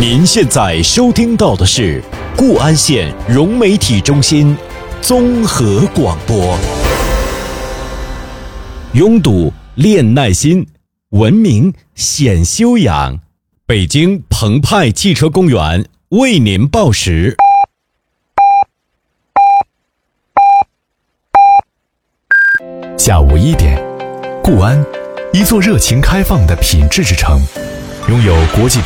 您现在收听到的是固安县融媒体中心综合广播。拥堵练耐心，文明显修养。北京澎湃汽车公园为您报时。 下午1点，固安，一座热情开放的品质之城，拥有国际